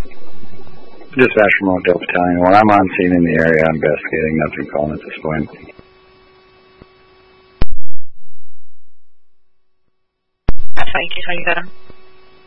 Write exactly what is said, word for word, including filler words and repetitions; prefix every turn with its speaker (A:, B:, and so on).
A: Dispatch from Oakdale Battalion. When I'm on scene in the area, I'm investigating. Nothing calling at this point.
B: twenty-two twenty-seven.